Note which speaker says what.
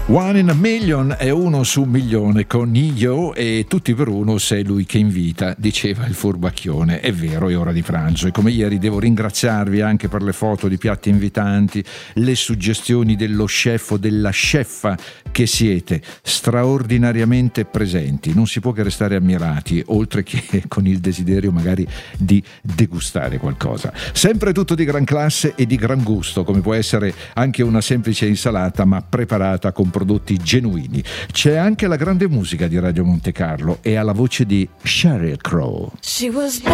Speaker 1: One in a Million è uno su un milione con Nio e tutti per uno se è lui che invita, diceva il furbacchione. È vero, è ora di pranzo e come ieri devo ringraziarvi anche per le foto di piatti invitanti, le suggestioni dello chef o della cheffa che siete straordinariamente presenti. Non si può che restare ammirati, oltre che con il desiderio magari di degustare qualcosa. Sempre tutto di gran classe e di gran gusto, come può essere anche una semplice insalata ma preparata con prodotti genuini. C'è anche la grande musica di Radio Monte Carlo e alla voce di Sheryl Crow.
Speaker 2: She was